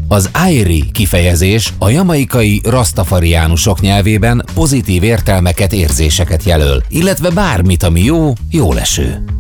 Az Airi kifejezés a jamaikai rastafariánusok nyelvében pozitív értelmeket, érzéseket jelöl, illetve bármit, ami jó, jóleső.